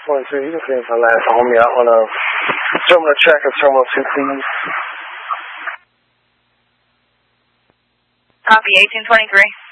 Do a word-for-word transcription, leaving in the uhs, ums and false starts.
twenty-two, you can finish my last homie out on a terminal track of terminal two, please. Copy, eighteen twenty-three.